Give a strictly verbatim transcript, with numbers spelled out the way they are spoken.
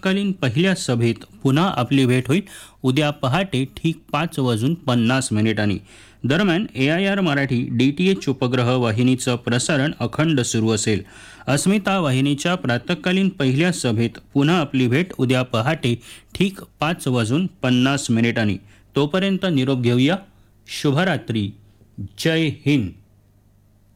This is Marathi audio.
प्रातकालीन पहिल्या सभेत पुन्हा आपली भेट होईल उद्या पहाटे ठीक पाच वाजून पन्नास मिनिटांनी. दरम्यान ए I R Marathi D T H उपग्रह वाहिनीचं प्रसारण अखंड सुरू असेल. अस्मिता वाहिनीच्या प्रातकालीन पहिल्या सभेत पुन्हा आपली भेट उद्या पहाटे ठीक पाच वाजून पन्नास मिनिटांनी. तोपर्यंत निरोप घेऊया. शुभरात्री. जय हिंद.